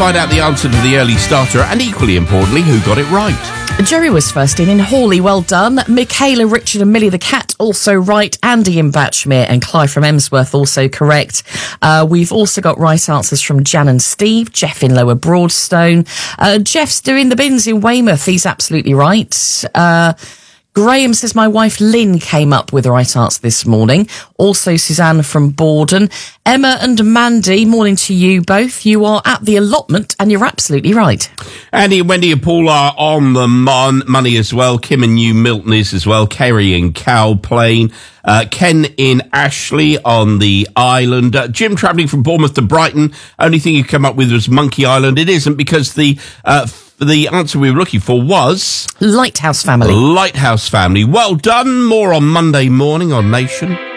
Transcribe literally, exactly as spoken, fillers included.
find out the answer to the early starter and, equally importantly, who got it right. Jerry was first in in Hawley, well done. Michaela, Richard and Millie the Cat also right. Andy in Batchmere and Clive from Emsworth also correct. Uh, we've also got right answers from Jan and Steve. Jeff in Lower Broadstone. Uh, Jeff's doing the bins in Weymouth. He's absolutely right. Uh, Graham says my wife Lynn came up with the right answer this morning. Also Suzanne from Borden. Emma and Mandy, morning to you both. You are at the allotment and you're absolutely right. Andy and Wendy and Paul are on the mon- money as well. Kim and New Milton is as well. Kerry in Cow Plain. Uh, Ken in Ashley on the island. Uh, Jim travelling from Bournemouth to Brighton. Only thing you come up with was Monkey Island. It isn't, because the uh, f- the answer we were looking for was Lighthouse Family. Lighthouse Family. Well done. More on Monday morning on Nation.